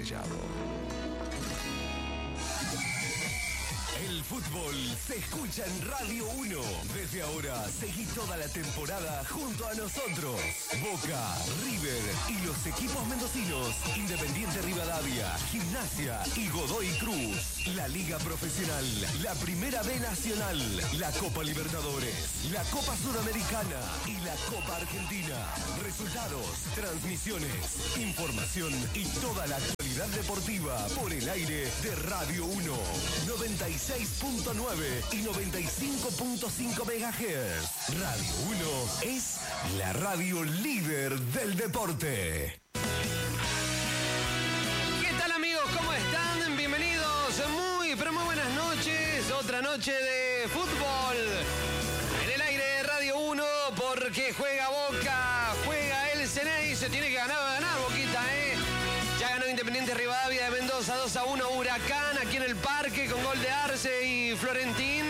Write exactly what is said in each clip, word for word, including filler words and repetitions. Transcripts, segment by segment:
escuchado. El fútbol se escucha en Radio uno. Desde ahora, seguí toda la temporada junto a nosotros. Boca, River y los equipos mendocinos. Independiente Rivadavia, Gimnasia y Godoy Cruz. La Liga Profesional, la Primera B Nacional, la Copa Libertadores, la Copa Sudamericana y la Copa Argentina. Resultados, transmisiones, información y toda la actualidad deportiva por el aire de Radio uno. noventa y seis punto nueve y noventa y cinco punto cinco megahertz. Radio uno es la radio líder del deporte. ¿Qué tal, amigos? ¿Cómo están? Bienvenidos. Muy, pero muy buenas noches. Otra noche de fútbol en el aire de Radio uno, porque juega Boca, juega el Ceney. Se tiene que ganar, ganar Boquita, ¿eh? Ya ganó Independiente Rivadavia de Mendoza dos a uno Huracán aquí en el Parque con gol de Arce y Florentín.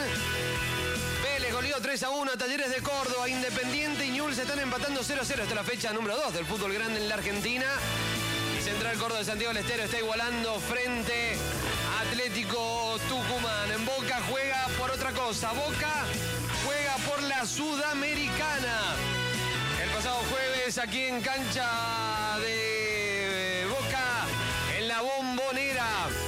Vélez goleó tres a uno a Talleres de Córdoba. Independiente y Newell's se están empatando cero a cero. Esta es la fecha número dos del fútbol grande en la Argentina. Y Central Córdoba de Santiago del Estero está igualando frente a Atlético Tucumán. En Boca juega por otra cosa. Boca juega por la Sudamericana. El pasado jueves aquí en cancha de Boca, en la Bombonera.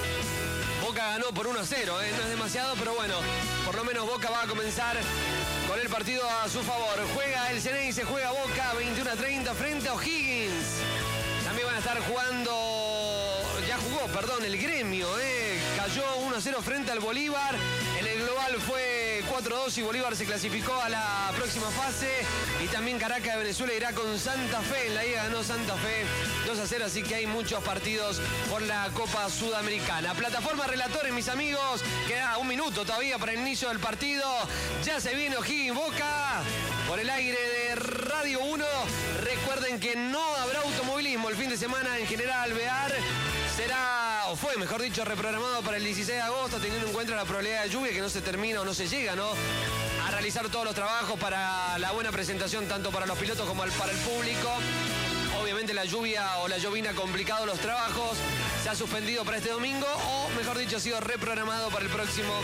Boca ganó por uno a cero, ¿eh? No es demasiado, pero bueno, por lo menos Boca va a comenzar con el partido a su favor. Juega el Ceney, se juega Boca, veintiuno a treinta frente a O'Higgins. También van a estar jugando, ya jugó, perdón, el Gremio, ¿eh? Cayó uno a cero frente al Bolívar. En el global fue cuatro a dos y Bolívar se clasificó a la próxima fase. Y también Caracas de Venezuela irá con Santa Fe. En la ida ganó Santa Fe dos a cero, así que hay muchos partidos por la Copa Sudamericana. Plataforma Relatores, mis amigos. Queda un minuto todavía para el inicio del partido. Ya se viene O'Higgins Boca por el aire de Radio uno. Recuerden que no habrá automovilismo el fin de semana en General Alvear. Será, o fue, mejor dicho, reprogramado para el dieciséis de agosto, teniendo en cuenta la probabilidad de lluvia, que no se termina o no se llega, ¿no?, a realizar todos los trabajos para la buena presentación, tanto para los pilotos como para el público. Obviamente la lluvia o la llovina ha complicado los trabajos. Se ha suspendido para este domingo, o mejor dicho, ha sido reprogramado para el próximo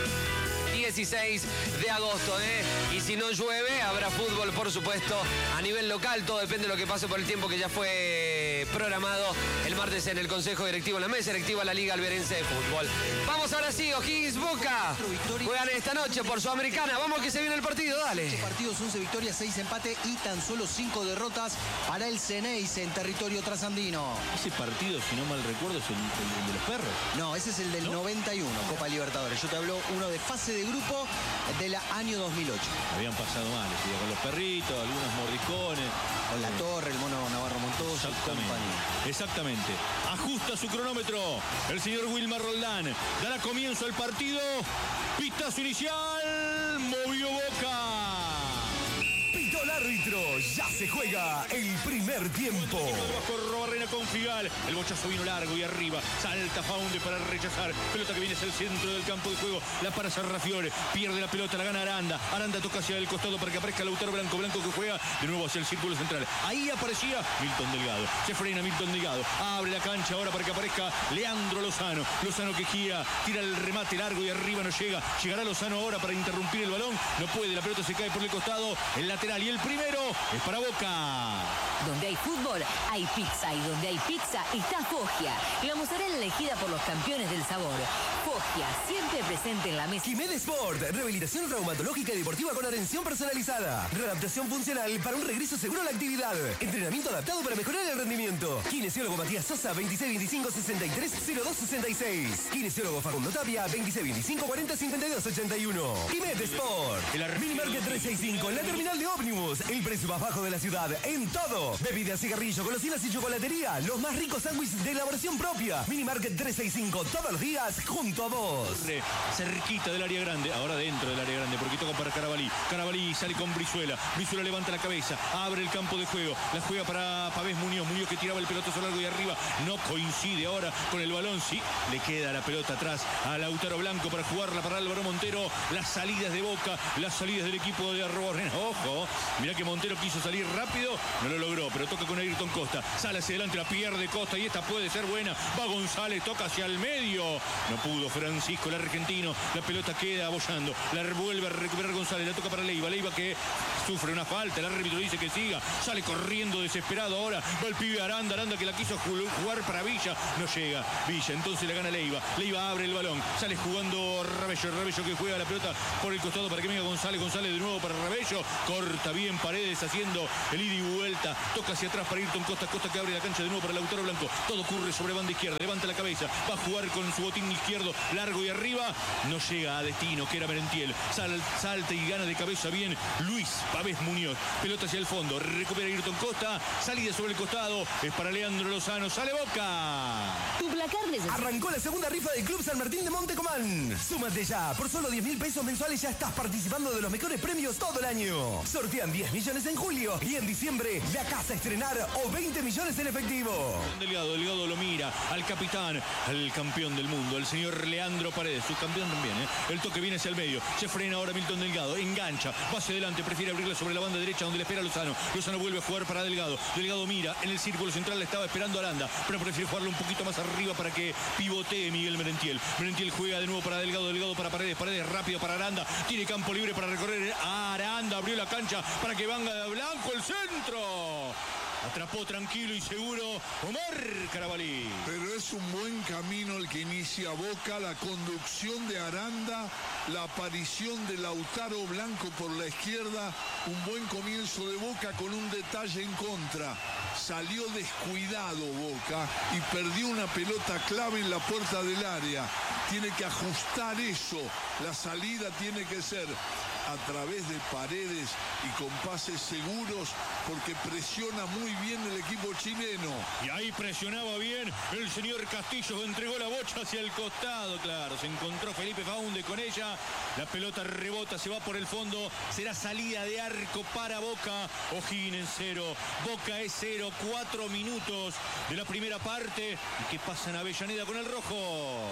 dieciséis de agosto, ¿eh? Y si no llueve, habrá fútbol, por supuesto, a nivel local. Todo depende de lo que pase por el tiempo que ya fue programado el martes en el Consejo Directivo, en la mesa directiva de la Liga Alverense de Fútbol. Vamos ahora sí, O'Higgins Boca. Juegan esta noche por Sudamericana. Vamos que se viene el partido, dale. Ocho partidos, once victorias, seis empates y tan solo cinco derrotas para el Ceney en territorio trasandino. Ese partido, si no mal recuerdo, es el, el de los perros. No, ese es el del ¿no? noventa y uno, Copa Libertadores. Yo te hablo uno de fase de grupo del año dos mil ocho. Habían pasado mal, ¿sí? Con los perritos, algunos mordiscones. Con la Torre, el mono Navarro Montoya. Exactamente. Exactamente. Ajusta su cronómetro el señor Wilmar Roldán. Dará comienzo al partido. Pitazo inicial. Movió Boca. Pitó el árbitro, ya se juega el primer tiempo. Bajo Robarrena con Figal. El bochazo vino largo y arriba. Salta Faunde para rechazar. Pelota que viene hacia el centro del campo de juego. La para Sarrafiore. Pierde la pelota, la gana Aranda. Aranda toca hacia el costado para que aparezca Lautaro Blanco. Blanco que juega de nuevo hacia el círculo central. Ahí aparecía Milton Delgado. Se frena Milton Delgado. Abre la cancha ahora para que aparezca Leandro Lozano. Lozano que gira. Tira el remate largo y arriba no llega. Llegará Lozano ahora para interrumpir el balón. No puede. La pelota se cae por el costado. El lateral. Y el primero es para Boca. Donde hay fútbol, hay pizza. Y donde hay pizza, está Foggia. La mozzarella elegida por los campeones del sabor. Foggia, siempre presente en la mesa. Kimed Sport, rehabilitación traumatológica y deportiva con atención personalizada. Readaptación funcional para un regreso seguro a la actividad. Entrenamiento adaptado para mejorar el rendimiento. Kinesiólogo Matías Sosa, veintiséis veinticinco sesenta y tres cero dos sesenta y seis. Kinesiólogo Facundo Tapia, veintiséis veinticinco cuarenta cincuenta y dos ochenta y uno. Kimed Sport. Minimarket trescientos sesenta y cinco, en la terminal de ómnibus. El precio más bajo de la ciudad en todo. Bebidas, cigarrillos, golosinas y chocolatería. Los más ricos sándwiches de elaboración propia. Minimarket trescientos sesenta y cinco, todos los días junto a vos. Cerquita del área grande, ahora dentro del área grande, porque toca para Carabalí. Carabalí sale con Brizuela. Brizuela levanta la cabeza, abre el campo de juego. La juega para Pavés Muñoz. Muñoz que tiraba el pelotazo largo y arriba. No coincide ahora con el balón. Sí, le queda la pelota atrás a Lautaro Blanco para jugarla para Álvaro Montero. Las salidas de Boca, las salidas del equipo de Arrobarrena. Ojo, mirá que Montero quiso salir rápido, no lo logró, pero toca con Ayrton Costa. Sale hacia adelante la pierde Costa y esta puede ser buena. Va González, toca hacia el medio. No pudo Francisco, el argentino. La pelota queda abollando. La vuelve a recuperar González. La toca para Leiva. Leiva que sufre una falta. El árbitro dice que siga. Sale corriendo desesperado ahora. Va el pibe Aranda. Aranda que la quiso jugar para Villa. No llega Villa. Entonces le gana Leiva. Leiva abre el balón. Sale jugando Rabello. Rabello que juega la pelota por el costado para que venga González. González de nuevo para Rabello. Corta bien Paredes haciendo el ida y vuelta. Toca hacia atrás para Ayrton Costa. Costa que abre la cancha de nuevo para Lautaro Blanco. Todo ocurre sobre banda izquierda. Levanta la cabeza. Va a jugar con su botín izquierdo. Largo y arriba. No llega a destino, que era Merentiel. Sal, salta y gana de cabeza bien Luis Pavés Muñoz. Pelota hacia el fondo. Recupera Ayrton Costa. Salida sobre el costado. Es para Leandro Lozano. Sale Boca. Tu placar necesita... Arrancó la segunda rifa del Club San Martín de Montecomán. Súmate ya. Por solo diez mil pesos mensuales ya estás participando de los mejores premios todo el año. Sortean diez millones en julio y en diciembre la casa a estrenar o veinte millones en efectivo. Delgado, Delgado lo mira al capitán, al campeón del mundo, el señor Leandro Paredes, su campeón también, ¿eh? El toque viene hacia el medio, se frena ahora Milton Delgado, engancha, va hacia adelante, prefiere abrirle sobre la banda derecha donde le espera Lozano. Lozano vuelve a jugar para Delgado. Delgado mira, en el círculo central le estaba esperando Aranda, pero prefiere jugarlo un poquito más arriba para que pivotee Miguel Merentiel. Merentiel juega de nuevo para Delgado, Delgado para Paredes, Paredes rápido para Aranda, tiene campo libre para recorrer. Aranda abrió la cancha para que venga Blanco el centro. Atrapó tranquilo y seguro Omar Carabalí. Pero es un buen camino el que inicia Boca, la conducción de Aranda, la aparición de Lautaro Blanco por la izquierda, un buen comienzo de Boca con un detalle en contra. Salió descuidado Boca y perdió una pelota clave en la puerta del área. Tiene que ajustar eso, la salida tiene que ser a través de Paredes y con pases seguros, porque presiona muy bien el equipo chileno. Y ahí presionaba bien el señor Castillo, entregó la bocha hacia el costado, claro, se encontró Felipe Faunde con ella, la pelota rebota, se va por el fondo, será salida de arco para Boca. O'Higgins cero, Boca es cero, cuatro minutos de la primera parte. ¿Y qué pasa en Avellaneda con el rojo?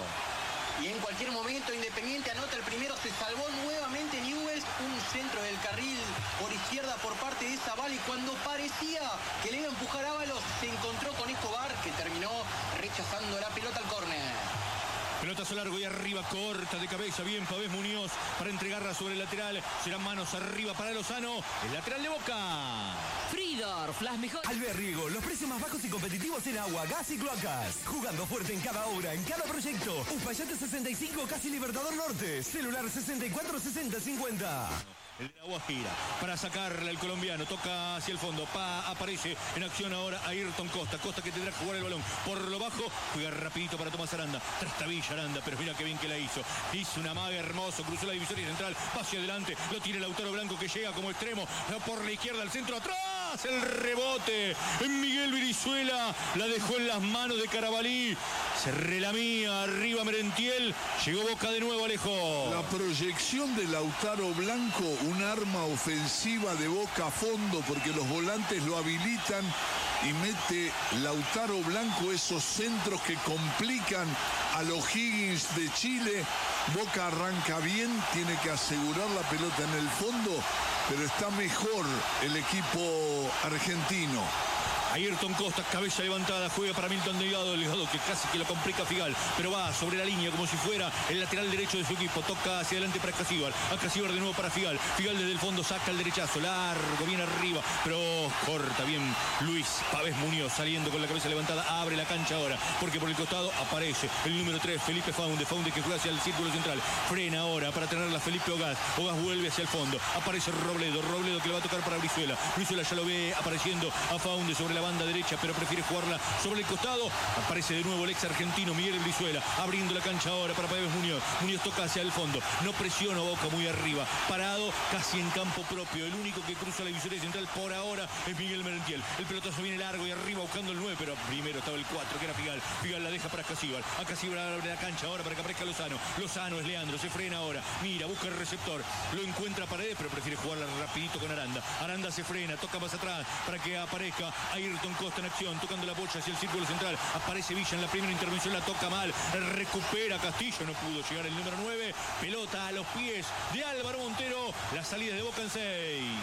Y en cualquier momento Independiente anota el primero, se salvó nuevamente Newell's, un centro del carril por izquierda por parte de Zavala y cuando parecía que le iba a empujar Ábalos, se encontró con Escobar que terminó rechazando la pelota al córner. Pelotazo largo y arriba, corta de cabeza, bien Pavés Muñoz para entregarla sobre el lateral. Serán manos arriba para Lozano, el lateral de Boca. Fridorf, las mejores... Alvear Riego, los precios más bajos y competitivos en agua, gas y cloacas. Jugando fuerte en cada obra, en cada proyecto. Uspallate sesenta y cinco, casi Libertador Norte. Celular sesenta y cuatro sesenta cincuenta. El de la Guajira para sacarle al colombiano, toca hacia el fondo, pa, aparece en acción ahora Ayrton Costa, Costa que tendrá que jugar el balón por lo bajo, juega rapidito para Tomás Aranda, trastabilla Aranda, pero mira qué bien que la hizo, hizo una maga hermoso, cruzó la divisoria central, va hacia adelante, lo tiene Lautaro Blanco que llega como extremo, por la izquierda al centro, atrás, el rebote, en Miguel Virizuela, la dejó en las manos de Carabalí, se relamía, arriba Merentiel, llegó Boca de nuevo, Alejo. La proyección de Lautaro Blanco, un arma ofensiva de Boca a fondo porque los volantes lo habilitan y mete Lautaro Blanco esos centros que complican a los O'Higgins de Chile. Boca arranca bien, tiene que asegurar la pelota en el fondo, pero está mejor el equipo argentino. Ayrton Costa, cabeza levantada, juega para Milton Delgado, Delgado que casi que lo complica a Figal, pero va sobre la línea como si fuera el lateral derecho de su equipo, toca hacia adelante para Casíbar, a Casíbar de nuevo para Figal, Figal desde el fondo saca el derechazo, largo, bien arriba, pero corta bien Luis Pavés Muñoz, saliendo con la cabeza levantada, abre la cancha ahora, porque por el costado aparece el número tres, Felipe Faunde, Faunde que juega hacia el círculo central, frena ahora para tenerla Felipe Ogaz, Ogaz vuelve hacia el fondo, aparece Robledo, Robledo que le va a tocar para Brizuela, Brizuela ya lo ve apareciendo a Faunde sobre la banda derecha, pero prefiere jugarla sobre el costado. Aparece de nuevo el ex argentino Miguel Brizuela, abriendo la cancha ahora para Pavés Muñoz. Muñoz toca hacia el fondo, no presiona Boca muy arriba, parado casi en campo propio. El único que cruza la divisoria central por ahora es Miguel Merentiel. El pelotazo viene largo y arriba buscando el nueve, pero primero estaba el cuatro, que era Figal. Figal la deja para Casíbar. A Casíbar abre la cancha ahora para que aparezca Lozano. Lozano es Leandro, se frena ahora. Mira, busca el receptor. Lo encuentra Paredes, pero prefiere jugarla rapidito con Aranda. Aranda se frena, toca más atrás para que aparezca Ayrton Costa en acción, tocando la bocha hacia el círculo central. Aparece Villa en la primera intervención, la toca mal. Recupera Castillo, no pudo llegar el número nueve. Pelota a los pies de Álvaro Montero. La salida de Boca en seis.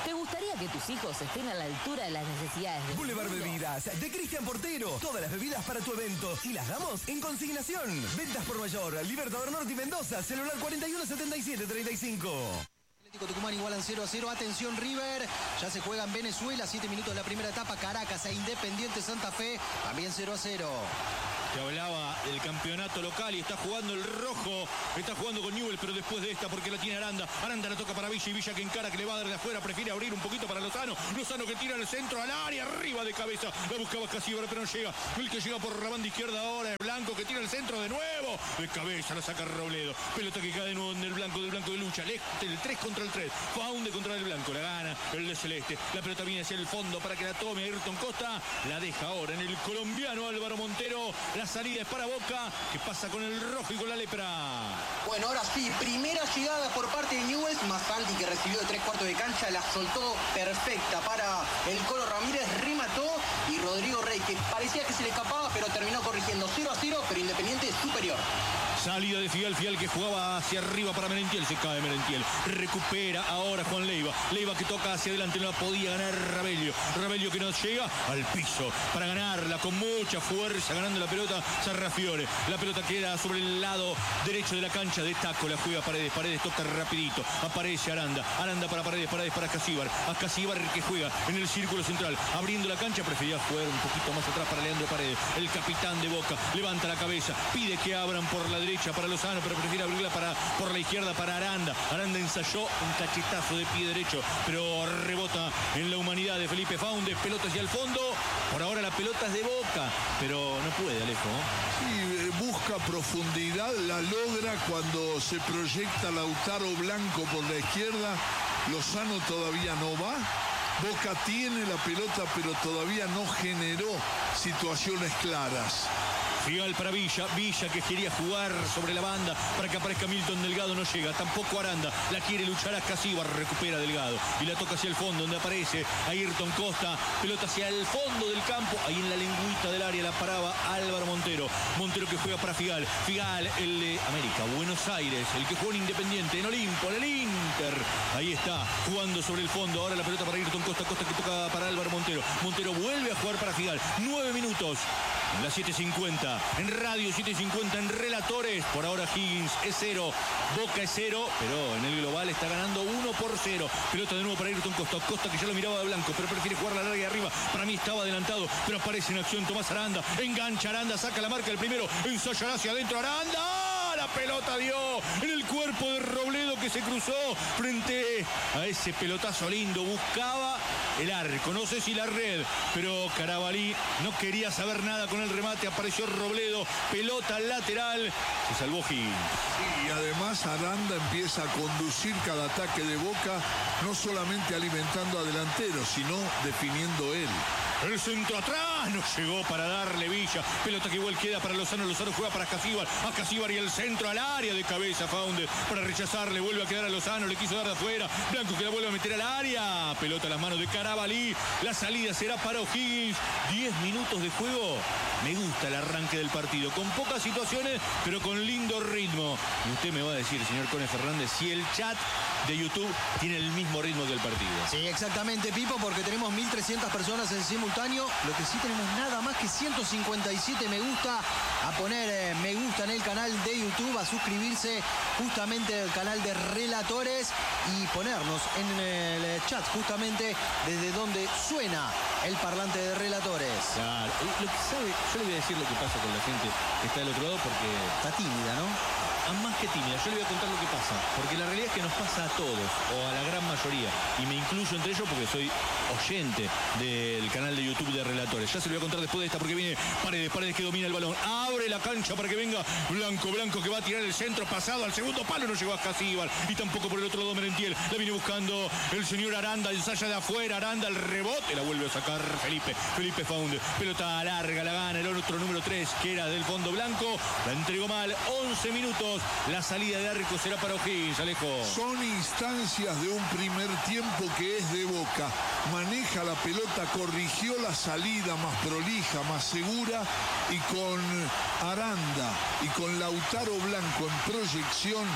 ¿Te gustaría que tus hijos estén a la altura de las necesidades del Boulevard mundo? Bebidas, de Cristian Portero. Todas las bebidas para tu evento. Y las damos en consignación. Ventas por mayor. Libertador Norte y Mendoza. Celular cuarenta y uno setenta y siete treinta y cinco. Atlético Tucumán igualan cero a cero. Atención River. Ya se juega en Venezuela. siete minutos de la primera etapa. Caracas e Independiente Santa Fe. También cero a cero. Te hablaba del campeonato local y está jugando el rojo, está jugando con Newell, pero después de esta porque la tiene Aranda. Aranda la toca para Villa y Villa que encara, que le va a dar de afuera, prefiere abrir un poquito para Lozano. Lozano que tira al centro, al área, arriba de cabeza. La buscaba Casíbar, pero no llega. El que llega por la banda izquierda ahora es Blanco, que tira al centro de nuevo. De cabeza la saca Robledo. Pelota que cae de nuevo en el Blanco, del Blanco de lucha. El tres contra el tres. Faunde contra el Blanco, la gana el de Celeste. La pelota viene hacia el fondo para que la tome Ayrton Costa. La deja ahora en el colombiano Álvaro Montero. La salida es para Boca, que pasa con el rojo y con la lepra. Bueno, ahora sí, primera llegada por parte de Newell's. Masanti, que recibió de tres cuartos de cancha, la soltó perfecta para el Colo Ramírez, remató. Y Rodrigo Rey, que parecía que se le escapaba, pero terminó corrigiendo cero a cero, pero Independiente es superior. Salida de Fial, Fial que jugaba hacia arriba para Merentiel, se cae Merentiel. Recupera ahora Juan Leiva. Leiva que toca hacia adelante, no la podía ganar Rabelio. Rabelio que no llega al piso para ganarla con mucha fuerza, ganando la pelota Sarrafiore. La pelota queda sobre el lado derecho de la cancha de taco, la juega Paredes. Paredes toca rapidito, aparece Aranda. Aranda para Paredes, Paredes para Casíbar. A Casíbar que juega en el círculo central, abriendo la cancha, prefería jugar un poquito más atrás para Leandro Paredes. El capitán de Boca levanta la cabeza, pide que abran por la derecha para Lozano, pero prefiere abrirla para, por la izquierda para Aranda. Aranda ensayó un cachetazo de pie derecho, pero rebota en la humanidad de Felipe Faundes. Pelota hacia el fondo. Por ahora la pelota es de Boca, pero no puede, Alejo. Sí, busca profundidad, la logra cuando se proyecta Lautaro Blanco por la izquierda. Lozano todavía no va. Boca tiene la pelota, pero todavía no generó situaciones claras. Fial para Villa, Villa que quería jugar sobre la banda para que aparezca Milton Delgado, no llega, tampoco Aranda, la quiere luchar a Casíbar, recupera Delgado y la toca hacia el fondo donde aparece Ayrton Costa, pelota hacia el fondo del campo, ahí en la lengüita del área la paraba Álvaro Montero, Montero que juega para Figal, Figal el de América, Buenos Aires, el que juega en Independiente, en Olimpo, en el Inter, ahí está, jugando sobre el fondo, ahora la pelota para Ayrton Costa, Costa que toca para Álvaro Montero, Montero vuelve a jugar para Figal, nueve minutos, en la siete cincuenta. En Radio siete cincuenta en Relatores. Por ahora Higgins es cero. Boca es cero. Pero en el global está ganando uno por cero. Pelota de nuevo para Ayrton Costa. Costa que ya lo miraba de blanco, pero prefiere jugar la larga y arriba. Para mí estaba adelantado, pero aparece en acción Tomás Aranda. Engancha Aranda, saca la marca el primero. Ensayará hacia adentro Aranda. La pelota dio en el cuerpo de Robledo que se cruzó frente a ese pelotazo lindo. Buscaba el arco, no sé si la red, pero Carabalí no quería saber nada con el remate. Apareció Robledo, pelota lateral, se salvó Higgins. Sí, y además Aranda empieza a conducir cada ataque de Boca, no solamente alimentando a delanteros, sino definiendo él. El centro atrás no llegó para darle Villa. Pelota que igual queda para Lozano. Lozano juega para Casíbar. A Casíbar y el centro al área de cabeza. Faundes para rechazarle. Vuelve a quedar a Lozano. Le quiso dar de afuera. Blanco que la vuelve a meter al área. Pelota a las manos de Carabalí. La salida será para O'Higgins. diez minutos de juego. Me gusta el arranque del partido. Con pocas situaciones, pero con lindo ritmo. Y usted me va a decir, señor Cone Fernández, si el chat de YouTube tiene el mismo ritmo que el partido. Sí, exactamente, Pipo, porque tenemos mil trescientas personas en simultáneo. Lo que sí tenemos nada más que ciento cincuenta y siete me gusta. A poner eh, me gusta en el canal de YouTube, a suscribirse justamente al canal de Relatores y ponernos en el chat justamente desde donde suena el parlante de Relatores. Claro, lo que sabe, yo le voy a decir lo que pasa con la gente que está del otro lado porque está tímida, ¿no? A más que tímida, yo le voy a contar lo que pasa, porque la realidad es que nos pasa a todos, o a la gran mayoría, y me incluyo entre ellos porque soy oyente del canal de YouTube de Relatores. Ya se lo voy a contar después de esta porque viene Paredes, Paredes que domina el balón, abre la cancha para que venga Blanco, Blanco que va a tirar el centro pasado al segundo palo, no llegó a Casíbar, y tampoco por el otro lado Merentiel, la viene buscando el señor Aranda, ensaya de afuera, Aranda el rebote, la vuelve a sacar Felipe, Felipe Faundes, pelota larga, la gana el otro número tres, que era del fondo blanco, la entregó mal, once minutos. La salida de arco será para O'Higgins, Alejo. Son instancias de un primer tiempo que es de Boca. Maneja la pelota, corrigió la salida más prolija, más segura, y con Aranda y con Lautaro Blanco en proyección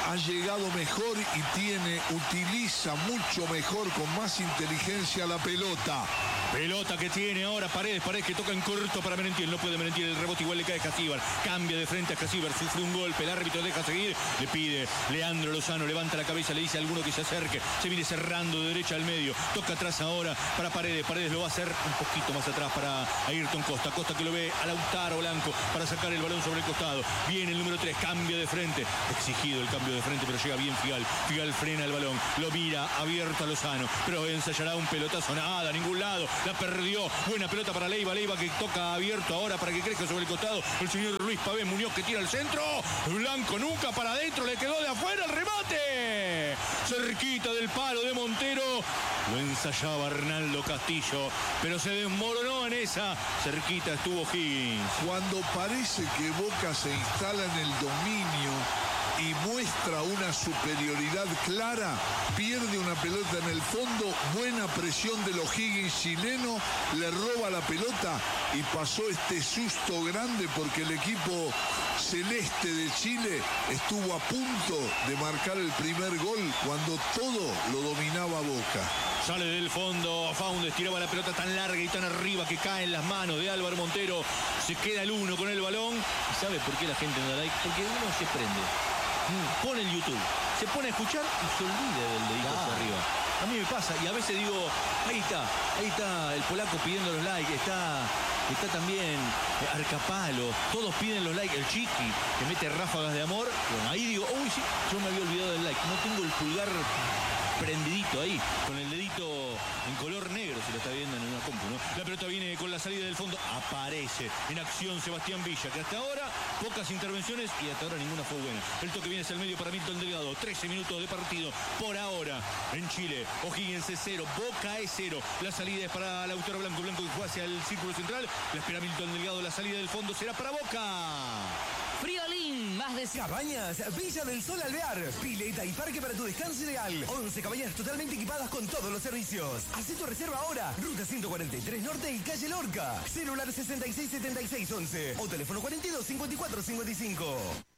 ha llegado mejor y tiene, utiliza mucho mejor, con más inteligencia la pelota. Pelota que tiene ahora Paredes, Paredes que toca en corto para Merentiel, no puede Merentiel, el rebote igual le cae a Jasíbar, cambia de frente a Jasíbar, sufre un golpe, el árbitro deja seguir, le pide Leandro Lozano, levanta la cabeza, le dice a alguno que se acerque, se viene cerrando de derecha al medio, toca atrás ahora para Paredes, Paredes lo va a hacer un poquito más atrás para Ayrton Costa, Costa que lo ve a Lautaro Blanco para sacar el balón sobre el costado, viene el número tres, cambia de frente, exigido el cambio de frente, pero llega bien Figal, Figal frena el balón, lo mira abierto a Lozano, pero ensayará un pelotazo, nada, a ningún lado, la perdió, buena pelota para Leiva, Leiva que toca abierto ahora para que crezca sobre el costado, el señor Luis Pavés Muñoz que tira al centro, Blanco nunca para adentro, le quedó de afuera el remate, cerquita del palo de Montero, lo ensayaba Arnaldo Castillo, pero se desmoronó en esa, cerquita estuvo Higgins. Cuando parece que Boca se instala en el dominio y muestra una superioridad clara, pierde una pelota en el fondo, buena presión de los Higgins chileno, le roba la pelota y pasó este susto grande porque el equipo celeste de Chile estuvo a punto de marcar el primer gol cuando todo lo dominaba Boca. Sale del fondo, Faúndez tiraba la pelota tan larga y tan arriba que cae en las manos de Álvaro Montero, se queda el uno con el balón. ¿Y sabe por qué la gente no da like? Porque uno se prende, pone el YouTube, se pone a escuchar y se olvida del dedito hacia arriba. A mí me pasa y a veces digo, ahí está, ahí está el polaco pidiendo los likes, está, está también Arcapalo, todos piden los likes, el Chiqui que mete ráfagas de amor. Bueno, ahí digo, uy sí, yo me había olvidado del like, no tengo el pulgar prendidito ahí, con el dedito en color negro, si lo está viendo en una compu, ¿no? La pelota viene con la salida del fondo, aparece en acción Sebastián Villa, que hasta ahora pocas intervenciones y hasta ahora ninguna fue buena. El toque viene hacia el medio para Milton Delgado, trece minutos de partido por ahora en Chile. O'Higgins es cero, Boca es cero. La salida es para Lautaro Blanco, Blanco que fue hacia el círculo central, la espera Milton Delgado, la salida del fondo será para Boca. Friolín, más de Cabañas Villa del Sol Alvear. Pileta y parque para tu descanso ideal. once cabañas totalmente equipadas con todos los servicios. Haz tu reserva ahora. Ruta ciento cuarenta y tres Norte y calle Lorca. Celular sesenta y seis setenta y seis once o teléfono cuarenta y dos cincuenta y cuatro cincuenta y cinco.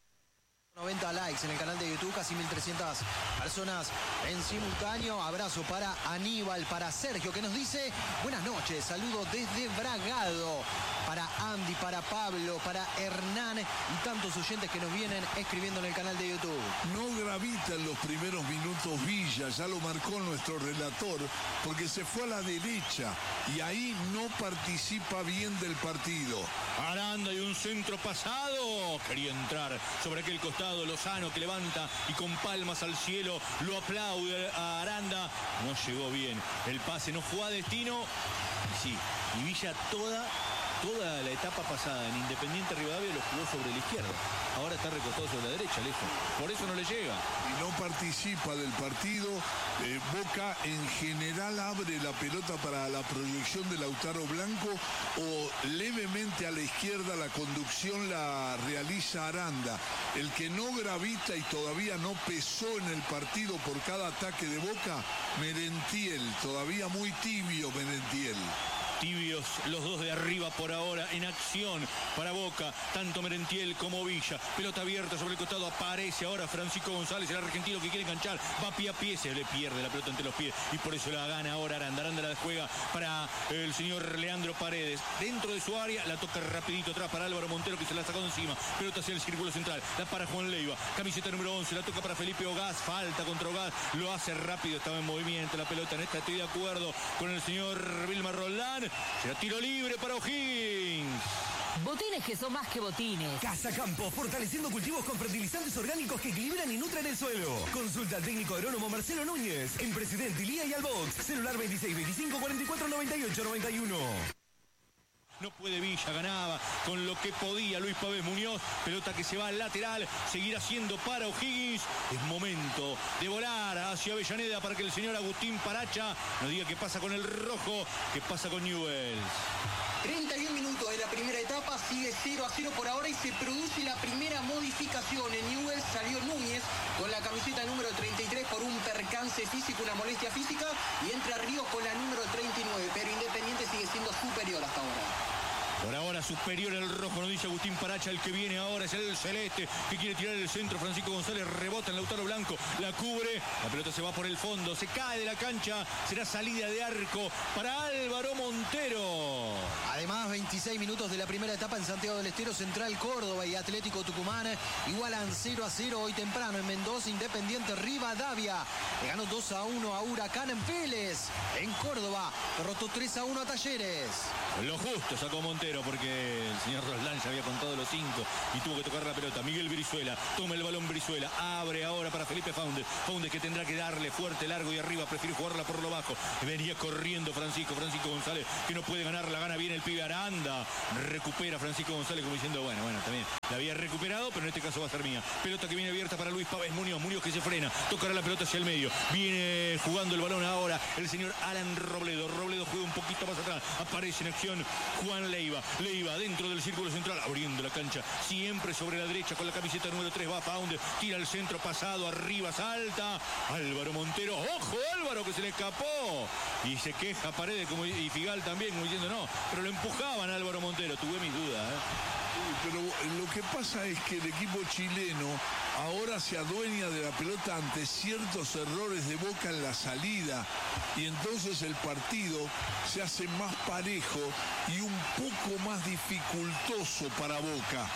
noventa likes en el canal de YouTube, casi mil trescientas personas en simultáneo. Abrazo para Aníbal, para Sergio, que nos dice buenas noches, saludo desde Bragado, para Andy, para Pablo, para Hernán y tantos oyentes que nos vienen escribiendo en el canal de YouTube. No gravita en los primeros minutos Villa, ya lo marcó nuestro relator, porque se fue a la derecha y ahí no participa bien del partido. Aranda y un centro pasado, quería entrar sobre aquel costado, Lozano que levanta y con palmas al cielo lo aplaude a Aranda, no llegó bien, el pase no fue a destino, y sí, y Villa toda toda la etapa pasada en Independiente Rivadavia lo jugó sobre la izquierda, ahora está recostado sobre la derecha, lejos, por eso no le llega. Y no participa del partido. eh, Boca en general abre la pelota para la proyección de Lautaro Blanco o levemente a la izquierda la conducción la realiza Aranda. El que no gravita y todavía no pesó en el partido por cada ataque de Boca, Merentiel, todavía muy tibio Merentiel. Tibios los dos de arriba por ahora en acción para Boca, tanto Merentiel como Villa, pelota abierta sobre el costado, aparece ahora Francisco González, el argentino que quiere enganchar, va pie a pie, se le pierde la pelota entre los pies y por eso la gana ahora Aranda. Aranda la juega para el señor Leandro Paredes, dentro de su área, la toca rapidito atrás para Álvaro Montero que se la sacó de encima, pelota hacia el círculo central, la para Juan Leiva, camiseta número once, la toca para Felipe Ogaz, falta contra Ogaz, lo hace rápido, estaba en movimiento la pelota, en esta estoy de acuerdo con el señor Vilmar Roldán. Será tiro libre para O'Higgins. Botines que son más que botines. Casa Campo, fortaleciendo cultivos con fertilizantes orgánicos que equilibran y nutren el suelo. Consulta al técnico agrónomo Marcelo Núñez en Presidente Ilía y Albox. Celular veintiséis veinticinco cuarenta y cuatro noventa y ocho noventa y uno. No puede Villa, ganaba con lo que podía Luis Pavés Muñoz, pelota que se va al lateral, seguirá siendo para O'Higgins, es momento de volar hacia Avellaneda para que el señor Agustín Paracha nos diga qué pasa con el rojo, qué pasa con Newell's. treinta y un minutos de la primera etapa, sigue cero a cero por ahora y se produce la primera modificación. En Newell's salió Núñez con la camiseta número treinta y tres por un percance físico, una molestia física, y entra Ríos con la número treinta y nueve, pero Independiente sigue siendo superior hasta ahora. Por ahora superior el rojo, nos dice Agustín Paracha. El que viene ahora es el celeste, que quiere tirar el centro. Francisco González rebota en Lautaro Blanco, la cubre, la pelota se va por el fondo, se cae de la cancha, será salida de arco para Álvaro Montero. Además, veintiséis minutos de la primera etapa en Santiago del Estero. Central Córdoba y Atlético Tucumán igualan cero a cero hoy temprano en Mendoza. Independiente Rivadavia le ganó dos a uno a Huracán en Vélez. En Córdoba derrotó tres a uno a Talleres. Lo justo sacó Montero porque el señor Roslán ya había contado los cinco y tuvo que tocar la pelota. Miguel Brizuela toma el balón. Brizuela abre ahora para Felipe Faúndez. Faúndez que tendrá que darle fuerte, largo y arriba. Prefiere jugarla por lo bajo. Venía corriendo Francisco. Francisco González que no puede ganar. La gana bien el pibe Aranda. Recupera Francisco González como diciendo, bueno, bueno, también la había recuperado, pero en este caso va a ser mía. Pelota que viene abierta para Luis Pávez Muñoz. Muñoz que se frena. Tocará la pelota hacia el medio. Viene jugando el balón ahora el señor Alan Robledo. Robledo juega un poquito más atrás. Aparece en acción Juan Leiva. Leiva dentro del círculo central, abriendo la cancha. Siempre sobre la derecha con la camiseta número tres. Va Faúndez. Tira el centro pasado. Arriba salta. Álvaro Montero. ¡Ojo, Álvaro, que se le escapó! Y se queja Paredes como, y Figal también, como diciendo no. Pero lo empujaban a Álvaro Montero. Tuve mis dudas, ¿eh? Pero lo que pasa es que el equipo chileno ahora se adueña de la pelota ante ciertos errores de Boca en la salida y entonces el partido se hace más parejo y un poco más dificultoso para Boca.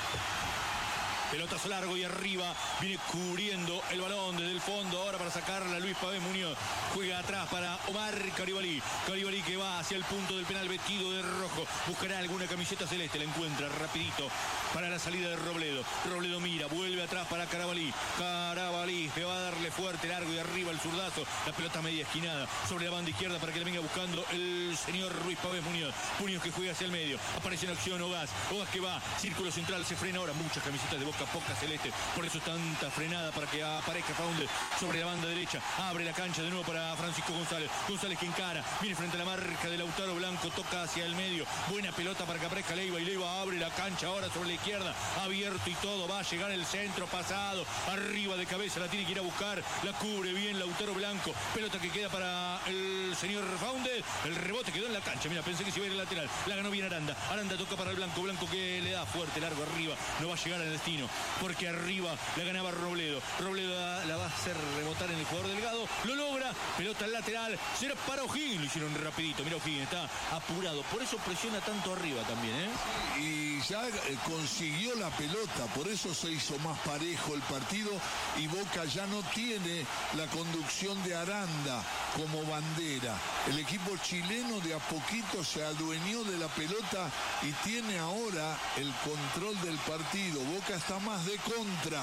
Pelotazo largo y arriba, viene cubriendo el balón desde el fondo, ahora para sacarla Luis Pávez Muñoz, juega atrás para Omar Caribalí, Caribalí que va hacia el punto del penal vestido de rojo, buscará alguna camiseta celeste, la encuentra rapidito para la salida de Robledo, Robledo mira, vuelve atrás para Carabalí, Carabalí que va a darle fuerte, largo y arriba el zurdazo, la pelota media esquinada sobre la banda izquierda para que la venga buscando el señor Luis Pávez Muñoz, Muñoz que juega hacia el medio, aparece en acción Ogaz, Ogaz que va, círculo central, se frena ahora, muchas camisetas de Boca, poca celeste, por eso tanta frenada para que aparezca Faúndez sobre la banda derecha, abre la cancha de nuevo para Francisco González, González que encara, viene frente a la marca de Lautaro Blanco, toca hacia el medio, buena pelota para que aparezca Leiva y Leiva abre la cancha ahora sobre la izquierda, abierto y todo, va a llegar el centro pasado, arriba de cabeza, la tiene que ir a buscar, la cubre bien Lautaro Blanco, pelota que queda para el señor Faúndez, el rebote quedó en la cancha, mira, pensé que se iba a ir al lateral, la ganó bien Aranda, Aranda toca para el Blanco, Blanco que le da fuerte, largo arriba, no va a llegar al destino, porque arriba la ganaba Robledo. Robledo la, la va a hacer rebotar en el jugador Delgado. Lo logra. Pelota al lateral. Será para O'Higgins. Lo hicieron rapidito. Mira O'Higgins. Está apurado. Por eso presiona tanto arriba también, ¿eh? Y ya eh, consiguió la pelota. Por eso se hizo más parejo el partido. Y Boca ya no tiene la conducción de Aranda como bandera. El equipo chileno de a poquito se adueñó de la pelota y tiene ahora el control del partido. Boca está más de contra.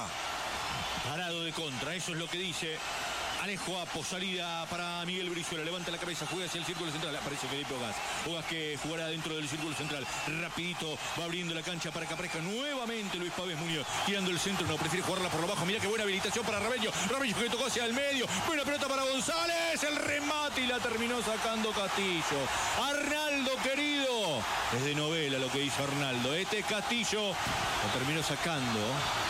Parado de contra, eso es lo que dice Alejo Apo, salida para Miguel Brizuela, levanta la cabeza, juega hacia el círculo central, aparece Felipe Ogaz, Ogaz que jugará dentro del círculo central, rapidito, va abriendo la cancha para que aparezca nuevamente Luis Pávez Muñoz, tirando el centro, no, prefiere jugarla por lo bajo, mira qué buena habilitación para Rabello, Rabello que tocó hacia el medio, buena pelota para González, el remate y la terminó sacando Castillo, Arnaldo querido, es de novela lo que hizo Arnaldo, este es Castillo, lo terminó sacando.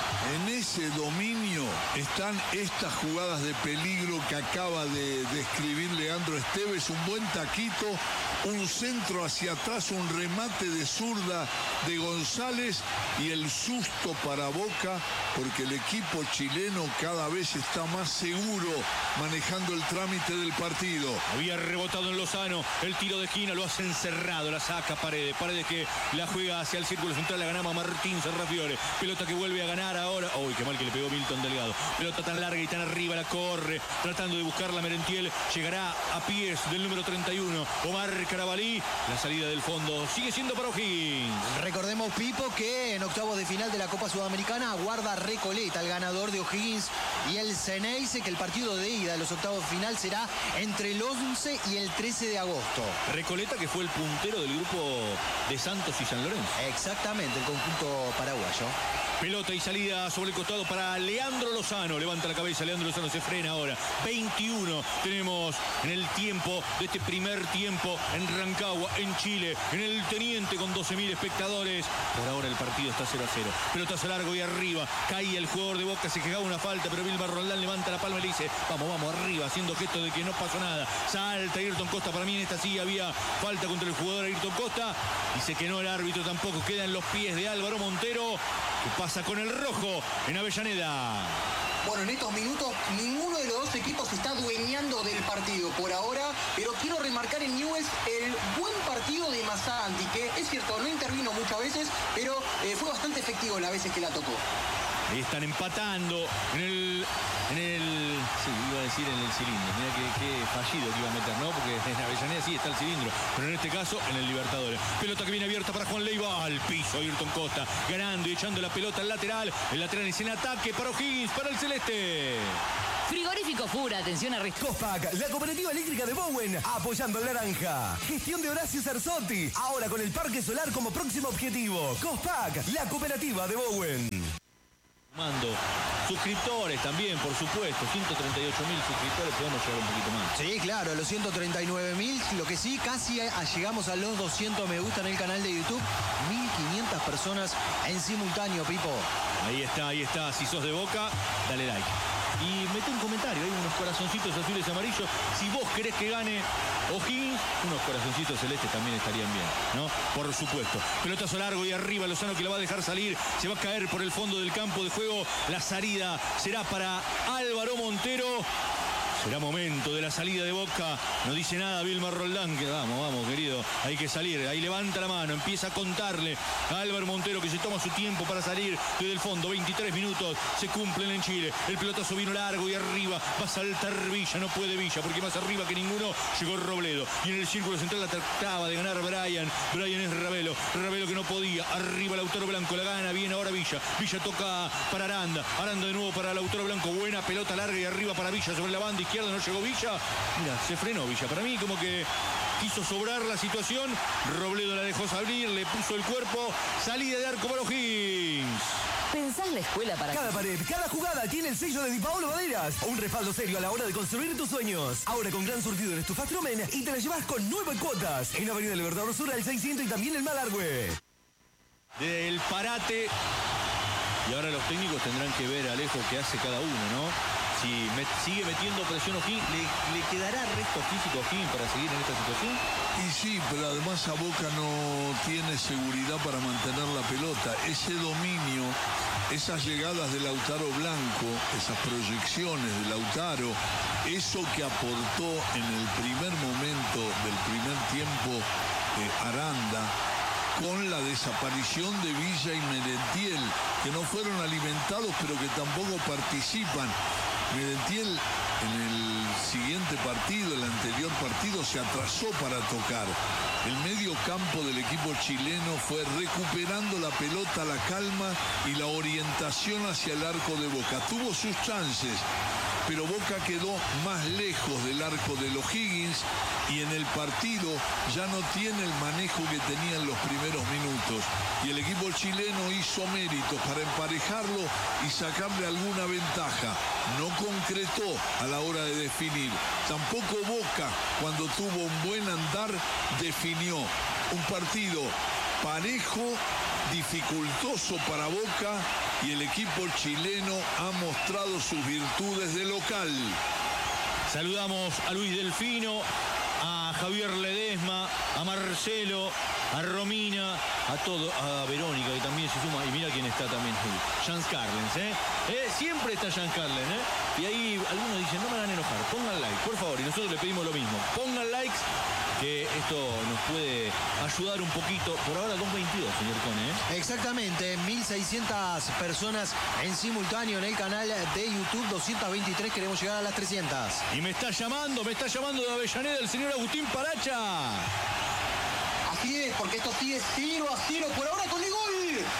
En ese dominio están estas jugadas de peligro que acaba de describir Leandro Esteves, un buen taquito, un centro hacia atrás, un remate de zurda de González y el susto para Boca porque el equipo chileno cada vez está más seguro manejando el trámite del partido. Había rebotado en Lozano, el tiro de esquina lo hace encerrado, la saca Paredes, Paredes que la juega hacia el círculo central, la ganaba Martín Serrafiore, pelota que vuelve a ganar ahora, uy, qué mal que le pegó Milton Delgado, pelota tan larga y tan arriba, la corre, tratando de buscar la Merentiel, llegará a pies del número treinta y uno, Omar Carabalí, la salida del fondo sigue siendo para O'Higgins. Recordemos, Pipo, que en octavos de final de la Copa Sudamericana aguarda Recoleta, el ganador de O'Higgins y el Ceneice, que el partido de ida de los octavos de final será entre el once y el trece de agosto. Recoleta que fue el puntero del grupo de Santos y San Lorenzo. Exactamente, el conjunto paraguayo. Pelota y salida sobre el costado para Leandro Lozano. Levanta la cabeza, Leandro Lozano se frena ahora. veintiuno tenemos en el tiempo de este primer tiempo en Rancagua, en Chile, en el Teniente con doce mil espectadores. Por ahora el partido está cero a cero. Pelotazo largo y arriba. Caía el jugador de Boca, se quejaba una falta, pero Vilma Roldán levanta la palma y le dice, vamos, vamos, arriba, haciendo gesto de que no pasó nada. Salta Ayrton Costa, para mí en esta sí había falta contra el jugador Ayrton Costa. Costa. Dice que no el árbitro tampoco. Queda en los pies de Álvaro Montero, que pasa con el rojo en Avellaneda. Bueno, en estos minutos ninguno de los dos equipos se está adueñando del partido por ahora, pero quiero remarcar en Newell's el buen partido de Masanti, que es cierto, no intervino muchas veces, pero eh, fue bastante efectivo las veces que la tocó. Ahí están empatando en el, en el, sí, iba a decir en el cilindro. Mira qué, qué fallido que iba a meter, ¿no? Porque en Avellaneda sí está el cilindro, pero en este caso en el Libertadores. Pelota que viene abierta para Juan Leiva, al piso Ayrton Costa, ganando y echando la pelota al lateral. El lateral es en ataque para O'Higgins, para el celeste. Frigorífico Fura, atención a Risto. Cospac, la cooperativa eléctrica de Bowen, apoyando al naranja. Gestión de Horacio Cerzotti, ahora con el parque solar como próximo objetivo. Cospac, la cooperativa de Bowen. Mando suscriptores también, por supuesto, ciento treinta y ocho mil suscriptores, podemos llegar un poquito más. Sí, claro, los ciento treinta y nueve mil, lo que sí, casi a- llegamos a los doscientos me gusta en el canal de YouTube, mil quinientas personas en simultáneo, Pipo. Ahí está, ahí está, si sos de Boca, dale like. Y mete un comentario, hay unos corazoncitos azules y amarillos. Si vos querés que gane O'Higgins, unos corazoncitos celestes también estarían bien, ¿no? Por supuesto. Pelotazo largo y arriba, Lozano que la va a dejar salir. Se va a caer por el fondo del campo de juego. La salida será para Álvaro Montero. Será momento de la salida de Boca. No dice nada Vilmar Roldán. Que vamos, vamos, querido. Hay que salir. Ahí levanta la mano. Empieza a contarle a Álvaro Montero que se toma su tiempo para salir desde el fondo. veintitrés minutos. Se cumplen en Chile. El pelotazo vino largo y arriba. Va a saltar Villa. No puede Villa porque más arriba que ninguno llegó Robledo. Y en el círculo central la trataba de ganar Brian. Brian es Ravelo. Ravelo que no podía. Arriba Lautaro Blanco. La gana. Viene ahora Villa. Villa toca para Aranda. Aranda de nuevo para Lautaro Blanco. Buena pelota larga y arriba para Villa sobre la banda izquierda. No llegó Villa. Mira, se frenó Villa. Para mí como que quiso sobrar la situación. Robledo la dejó salir, le puso el cuerpo. Salida de arco para O'Higgins. ¿Pensás la escuela para Cada pared, cada jugada tiene el sello de Di Paolo Maderas. Un respaldo serio a la hora de construir tus sueños. Ahora con gran surtido en estufas Trumen y te la llevas con nueve cuotas. En Avenida Libertador Sur al seiscientos y también en Malargüe. Del parate. Y ahora los técnicos tendrán que ver, Alejo, qué hace cada uno, ¿no? Si met, sigue metiendo presión O'Higgins, ¿le, ¿le quedará resto físico a O'Higgins para seguir en esta situación? Y sí, pero además a Boca no tiene seguridad para mantener la pelota. Ese dominio, esas llegadas de Lautaro Blanco, esas proyecciones de Lautaro, eso que aportó en el primer momento del primer tiempo eh, Aranda, con la desaparición de Villa y Merentiel, que no fueron alimentados pero que tampoco participan. Merentiel en el siguiente partido, el anterior partido, se atrasó para tocar. El medio campo del equipo chileno fue recuperando la pelota, la calma y la orientación hacia el arco de Boca. Tuvo sus chances, pero Boca quedó más lejos del arco de los O'Higgins y en el partido ya no tiene el manejo que tenía en los primeros minutos. Y el equipo chileno hizo méritos para emparejarlo y sacarle alguna ventaja. No concretó a la hora de definir. Tampoco Boca, cuando tuvo un buen andar, definió. Un partido parejo, dificultoso para Boca, y el equipo chileno ha mostrado sus virtudes de local. Saludamos a Luis Delfino, a Javier Ledesma, a Marcelo, a Romina, a todo, a Verónica que también se suma. Y mira quién está también, Jans Carlens, ¿eh? ¿eh? Siempre está Jans Carlens, ¿eh? Y ahí algunos dicen, no me hagan enojar, pongan like, por favor. Y nosotros le pedimos lo mismo, pongan likes, que esto nos puede ayudar un poquito. Por ahora dos veintidós, señor Cone, ¿eh? Exactamente, mil seiscientas personas en simultáneo en el canal de YouTube, doscientos veintitrés, queremos llegar a las trescientas. Y me está llamando, me está llamando de Avellaneda el señor Agustín Paracha. Así es, porque esto sigue cero a cero por ahora con el gol.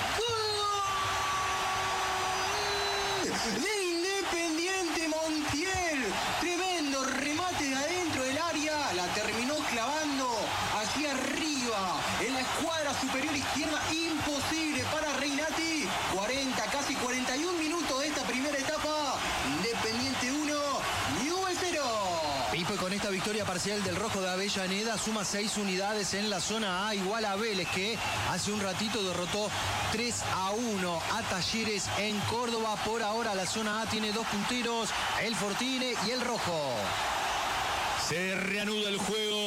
¡Gol! De Independiente Montiel. Tremendo remate de adentro del área. La terminó clavando hacia arriba en la escuadra superior izquierda. Imposible para Reinati. cuarenta, casi cuarenta y un minutos de esta primera etapa. Independiente uno, Newell's cero. Pipo, y con esta victoria parcial del Rojo de Avellaneda suma seis unidades en la zona A, igual a Vélez, que hace un ratito derrotó tres a uno a Talleres en Córdoba. Por ahora la zona A tiene dos punteros, el Fortine y el Rojo. Se reanuda el juego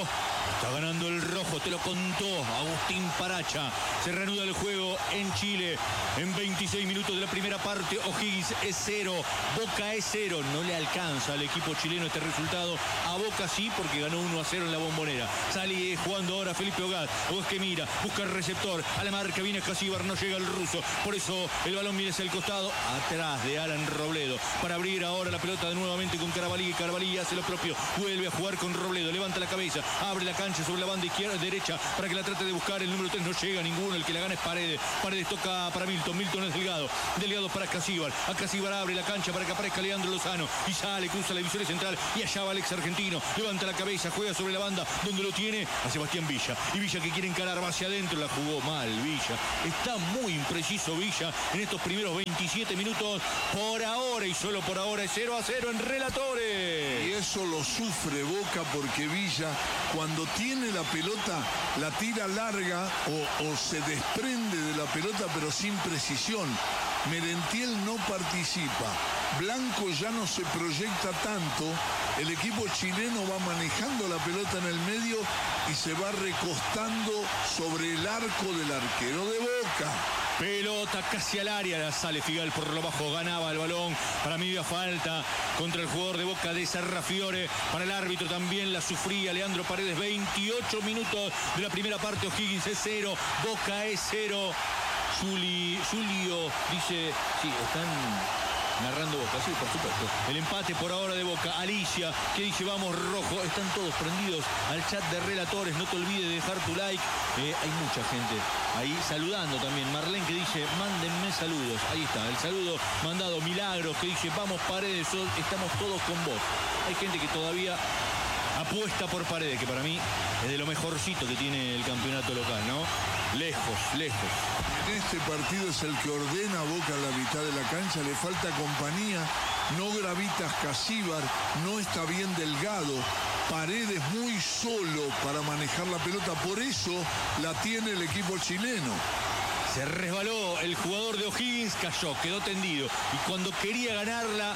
Está ganando el rojo, te lo contó Agustín Paracha. Se reanuda el juego en Chile. En veintiséis minutos de la primera parte, O'Higgins es cero, Boca es cero. No le alcanza al equipo chileno este resultado. A Boca sí, porque ganó uno a cero en la Bombonera. Sale jugando ahora Felipe Ogaz. Ogaz que mira, busca el receptor. A la marca viene Casíbar, no llega el ruso. Por eso el balón viene hacia el costado, atrás de Alan Robledo. Para abrir ahora la pelota de nuevamente con Carabalí. Carabalí hace lo propio, vuelve a jugar con Robledo. Levanta la cabeza, abre la cancha sobre la banda izquierda, derecha, para que la trate de buscar. El número tres no llega ninguno, el que la gana es Paredes. Paredes toca para Milton, Milton es Delgado. Delgado para Casíbar. A Casíbar abre la cancha para que aparezca Leandro Lozano. Y sale, cruza la división central y allá va Alex Argentino. Levanta la cabeza, juega sobre la banda, donde lo tiene a Sebastián Villa. Y Villa que quiere encarar, va hacia adentro, la jugó mal Villa. Está muy impreciso Villa en estos primeros veintisiete minutos. Por ahora y solo por ahora es cero a cero en Relatores. Y eso lo sufre Boca porque Villa, cuando tiene la pelota, la tira larga o, o se desprende de la pelota, pero sin precisión. Merentiel no participa. Blanco ya no se proyecta tanto. El equipo chileno va manejando la pelota en el medio y se va recostando sobre el arco del arquero de Boca. Pelota casi al área, sale Figal por lo bajo, ganaba el balón. Para mí había falta contra el jugador de Boca de Sarrafiore. Para el árbitro también la sufría Leandro Paredes. veintiocho minutos de la primera parte, O'Higgins es cero, Boca es cero. Juli, Julio dice, sí, están narrando Boca, sí, por supuesto. El empate por ahora de Boca. Alicia, que dice, vamos rojo. Están todos prendidos al chat de Relatores. No te olvides de dejar tu like. Eh, hay mucha gente ahí saludando también. Marlene que dice, mándenme saludos. Ahí está, el saludo mandado. Milagros que dice, vamos Paredes, estamos todos con vos. Hay gente que todavía apuesta por Paredes, que para mí es de lo mejorcito que tiene el campeonato local, ¿no? Lejos, lejos. En este partido es el que ordena a Boca en la mitad de la cancha, le falta compañía, no gravita Casíbar, no está bien Delgado, Paredes muy solo para manejar la pelota, por eso la tiene el equipo chileno. Se resbaló el jugador de O'Higgins, cayó, quedó tendido y cuando quería ganarla,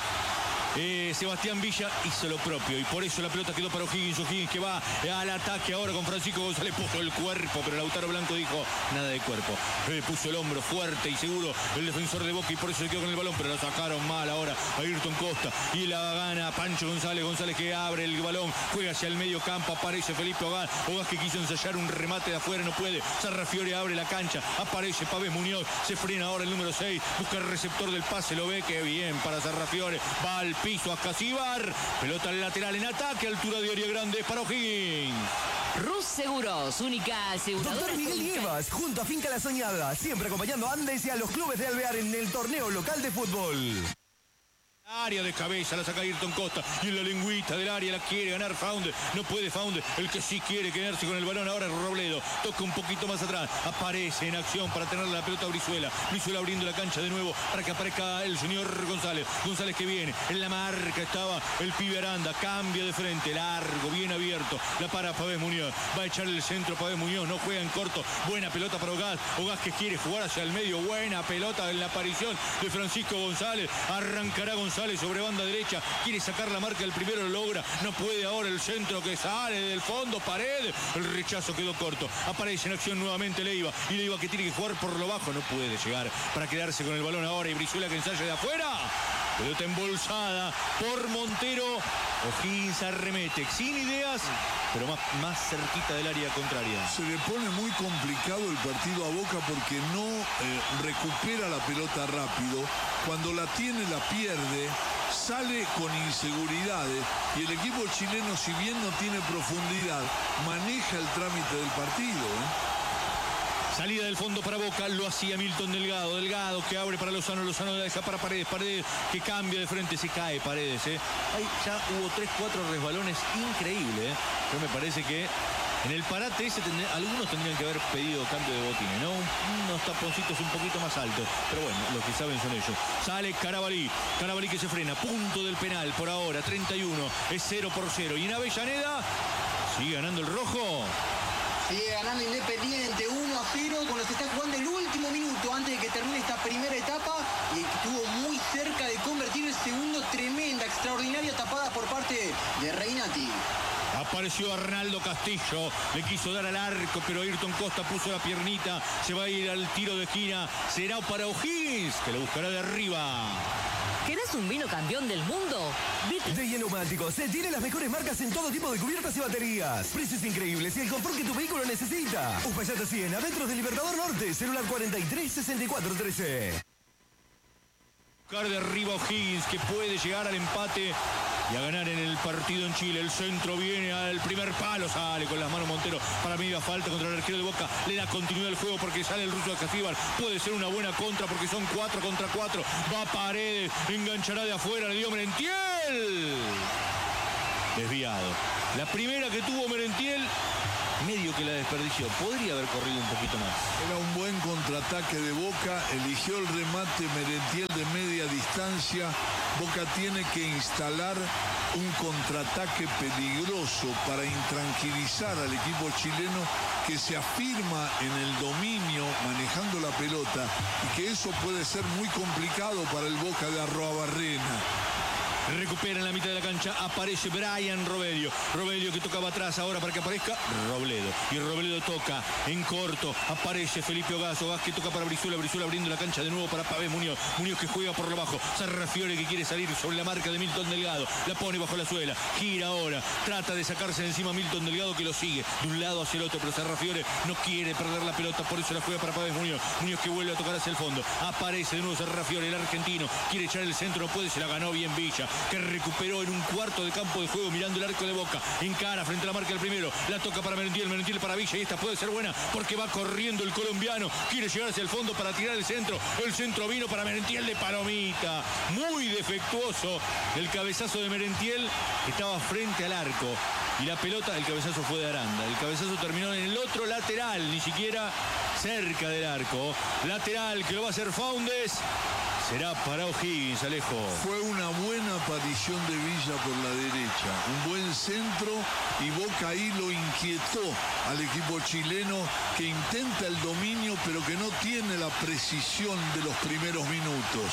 Eh, Sebastián Villa hizo lo propio y por eso la pelota quedó para O'Higgins. O'Higgins que va al ataque ahora con Francisco González, puso el cuerpo, pero Lautaro Blanco dijo nada de cuerpo. Eh, puso el hombro fuerte y seguro el defensor de Boca y por eso se quedó con el balón, pero lo sacaron mal ahora a Ayrton Costa y la gana Pancho González. González que abre el balón, juega hacia el medio campo, aparece Felipe Ogaz. Ogaz que quiso ensayar un remate de afuera, no puede. Sarrafiore abre la cancha, aparece Pavés Muñoz, se frena ahora el número seis, busca el receptor del pase, lo ve, que bien para Sarrafiore, va al piso a Casíbar, pelota al lateral en ataque, altura de área grande para O'Higgins. Rus Seguros, única aseguradora. Doctor Miguel Nievas, junto a Finca La Soñada, siempre acompañando a Andes y a los clubes de Alvear en el torneo local de fútbol. Área de cabeza, la saca Ayrton Costa y en la lengüita del área la quiere ganar Faunde, no puede Faunde, el que sí quiere quedarse con el balón ahora es Robledo, toca un poquito más atrás, aparece en acción para tener la pelota a Brizuela, Brizuela abriendo la cancha de nuevo para que aparezca el señor González, González que viene, en la marca estaba el pibe Aranda, cambia de frente, largo, bien abierto, la para Pavés Muñoz, va a echar el centro Pavés Muñoz, no juega en corto, buena pelota para Ogaz, Ogaz que quiere jugar hacia el medio, buena pelota en la aparición de Francisco González, arrancará González sobre banda derecha, quiere sacar la marca, el primero lo logra, no puede ahora el centro que sale del fondo, Paredes, el rechazo quedó corto, aparece en acción nuevamente Leiva, y Leiva que tiene que jugar por lo bajo, no puede llegar para quedarse con el balón ahora, y Brizuela que ensaya de afuera, pelota embolsada por Montero, O'Higgins arremete, sin ideas, pero más, más cerquita del área contraria. Se le pone muy complicado el partido a Boca porque no eh, recupera la pelota rápido. Cuando la tiene la pierde, sale con inseguridades y el equipo chileno, si bien no tiene profundidad, maneja el trámite del partido, ¿eh? Salida del fondo para Boca, lo hacía Milton Delgado, Delgado que abre para Lozano, Lozano la deja para Paredes, Paredes que cambia de frente, se cae Paredes, ¿eh? Ahí ya hubo tres, cuatro resbalones increíbles, ¿eh? Yo me parece que en el parate ese tendría, algunos tendrían que haber pedido cambio de botines, ¿no? Unos taponcitos un poquito más altos, pero bueno, los que saben son ellos. Sale Carabalí, Carabalí que se frena, punto del penal por ahora, treinta y uno, es cero por cero, y en Avellaneda sigue ganando el rojo. Sigue ganando Independiente uno a cero cuando se está jugando el último minuto antes de que termine esta primera etapa y estuvo muy cerca de convertir el segundo. Tremenda, extraordinaria tapada por parte de Reinati. Apareció Arnaldo Castillo. Le quiso dar al arco, pero Ayrton Costa puso la piernita. Se va a ir al tiro de esquina. Será para O'Higgins, que lo buscará de arriba. ¿Querés un vino campeón del mundo? D I E Neumáticos se tiene las mejores marcas en todo tipo de cubiertas y baterías. Precios increíbles y el confort que tu vehículo necesita. Uspallata cien, adentro del Libertador Norte, celular cuarenta y tres sesenta y cuatro trece. Buscar de arriba O'Higgins, que puede llegar al empate y a ganar en el partido en Chile. El centro viene al primer palo, sale con las manos Montero para media falta contra el arquero de Boca. Le da continuidad al juego porque sale el ruso de Castíbal. Puede ser una buena contra porque son cuatro contra cuatro. Va Paredes, enganchará de afuera, le dio Merentiel. Desviado. La primera que tuvo Merentiel, medio que la desperdició. Podría haber corrido un poquito más. Era un buen contraataque de Boca. Eligió el remate Merentiel de media distancia. Boca tiene que instalar un contraataque peligroso para intranquilizar al equipo chileno, que se afirma en el dominio manejando la pelota, y que eso puede ser muy complicado para el Boca de Arroabarrena. Recupera en la mitad de la cancha, aparece Brian Rovelio. Rovelio que tocaba atrás ahora para que aparezca Robledo. Y Robledo toca en corto, aparece Felipe Ogaz. Ogaz que toca para Brizuela, Brizuela abriendo la cancha de nuevo para Pavés Muñoz. Muñoz que juega por lo bajo. Sarrafiore que quiere salir sobre la marca de Milton Delgado. La pone bajo la suela, gira ahora, trata de sacarse de encima Milton Delgado, que lo sigue de un lado hacia el otro, pero Sarrafiore no quiere perder la pelota, por eso la juega para Pavés Muñoz. Muñoz que vuelve a tocar hacia el fondo. Aparece de nuevo Sarrafiore, el argentino. Quiere echar el centro, no puede, se la ganó bien Villa, que recuperó en un cuarto de campo de juego mirando el arco de Boca. Encara frente a la marca del primero. La toca para Merentiel, Merentiel para Villa, y esta puede ser buena porque va corriendo el colombiano. Quiere llegar hacia el fondo para tirar el centro. El centro vino para Merentiel de palomita. Muy defectuoso el cabezazo de Merentiel. Estaba frente al arco. Y la pelota, el cabezazo fue de Aranda. El cabezazo terminó en el otro lateral, ni siquiera cerca del arco. Lateral que lo va a hacer Faúndez. Será para O'Higgins, Alejo. Fue una buena aparición de Villa por la derecha. Un buen centro y Boca ahí lo inquietó al equipo chileno, que intenta el dominio pero que no tiene la precisión de los primeros minutos.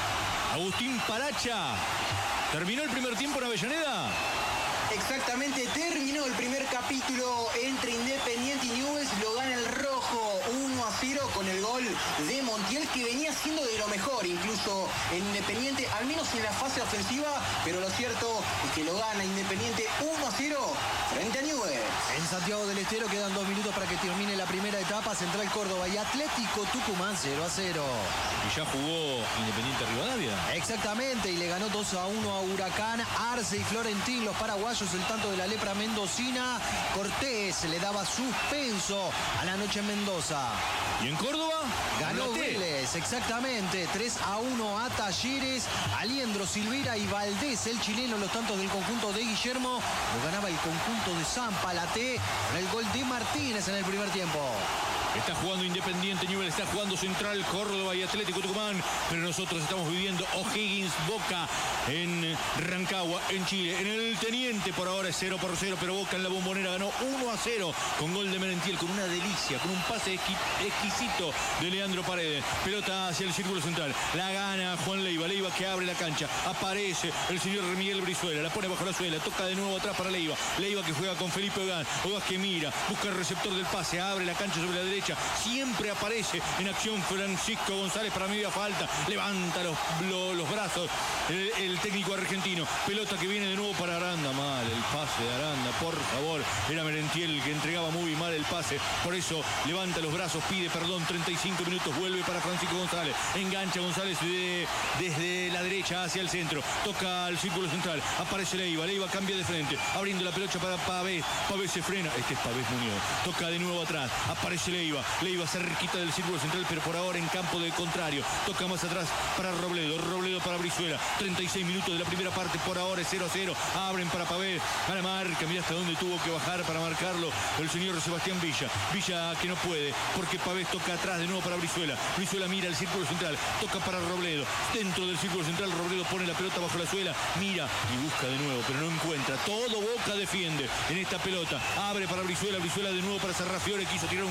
Agustín Paracha. ¿Terminó el primer tiempo en Avellaneda? Exactamente, terminó el primer capítulo entre Independiente y Newell's. Lo gana el rojo uno a cero con el gol de Montiel, que venía siendo de lo mejor incluso en Independiente, al menos en la fase ofensiva, pero lo cierto es que lo gana Independiente uno a cero frente a Newell's. En Santiago del Estero quedan dos minutos para que termine la primera etapa. Central Córdoba y Atlético Tucumán cero a cero. Y ya jugó Independiente Rivadavia. Exactamente, y le ganó dos a uno a Huracán. Arce y Florentín, los paraguayos. El tanto de la lepra mendocina. Cortés le daba suspenso a la noche en Mendoza. ¿Y en Córdoba? Ganó Vélez, exactamente. tres a uno a Talleres. Aliendro, Silveira y Valdés, el chileno, los tantos del conjunto de Guillermo. Lo ganaba el conjunto de San Palaté con el gol de Martínez en el primer tiempo. Está jugando Independiente Newell's, está jugando Central Córdoba y Atlético Tucumán, pero nosotros estamos viviendo O'Higgins Boca en Rancagua, en Chile. En el Teniente por ahora es cero por cero, pero Boca en la Bombonera ganó uno a cero con gol de Merentiel, con una delicia, con un pase exquisito de Leandro Paredes. Pelota hacia el círculo central, la gana Juan Leiva, Leiva que abre la cancha, aparece el señor Miguel Brizuela, la pone bajo la suela, toca de nuevo atrás para Leiva, Leiva que juega con Felipe Ogaz, Ogaz que mira, busca el receptor del pase, abre la cancha sobre la derecha. Siempre aparece en acción Francisco González para media falta. Levanta los, los, los brazos el, el técnico argentino. Pelota que viene de nuevo para Aranda. Mal el pase de Aranda, por favor. Era Merentiel que entregaba muy mal el pase. Por eso levanta los brazos, pide perdón. treinta y cinco minutos, vuelve para Francisco González. Engancha González de, desde la derecha hacia el centro. Toca al círculo central. Aparece Leiva. Leiva cambia de frente. Abriendo la pelota para Pavés. Pavés se frena. Este es Pavés Muñoz. Toca de nuevo atrás. Aparece Leiva. Leiva cerquita del círculo central, pero por ahora en campo de contrario. Toca más atrás para Robledo. Robledo para Brizuela. treinta y seis minutos de la primera parte. Por ahora es cero a cero. Abren para Pavés. A la marca. Mira hasta dónde tuvo que bajar para marcarlo el señor Sebastián Villa. Villa que no puede, porque Pavés toca atrás de nuevo para Brizuela. Brizuela mira el círculo central. Toca para Robledo. Dentro del círculo central, Robledo pone la pelota bajo la suela. Mira y busca de nuevo, pero no encuentra. Todo Boca defiende en esta pelota. Abre para Brizuela. Brizuela de nuevo para Sarrafiore. Quiso tirar un caño.